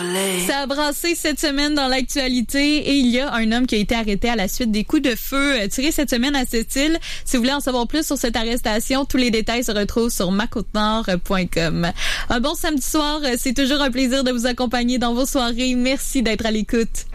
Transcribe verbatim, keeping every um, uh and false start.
Ça a brassé cette semaine dans l'actualité et il y a un homme qui a été arrêté à la suite des coups de feu tirés cette semaine à cette île. Si vous voulez en savoir plus sur cette arrestation, tous les détails se retrouvent sur ma côte nord point com. Un bon samedi soir, c'est toujours un plaisir de vous accompagner dans vos soirées. Merci d'être à l'écoute.